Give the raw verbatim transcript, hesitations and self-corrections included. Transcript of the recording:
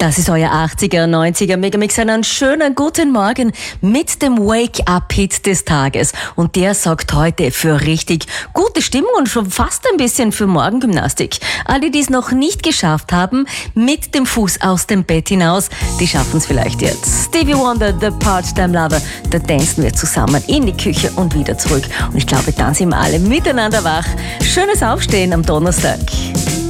Das ist euer achtziger, neunziger Megamix. Einen schönen guten Morgen mit dem Wake-up-Hit des Tages. Und der sorgt heute für richtig gute Stimmung und schon fast ein bisschen für Morgengymnastik. Alle, die es noch nicht geschafft haben, mit dem Fuß aus dem Bett hinaus, die schaffen es vielleicht jetzt. Stevie Wonder, The Part-Time Lover, da tanzen wir zusammen in die Küche und wieder zurück. Und ich glaube, dann sind wir alle miteinander wach. Schönes Aufstehen am Donnerstag.